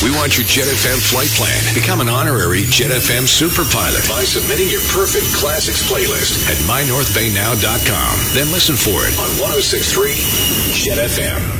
We want your Jet FM flight plan. Become an honorary Jet FM super pilot by submitting your perfect classics playlist at mynorthbaynow.com. Then listen for it on 106.3 Jet FM.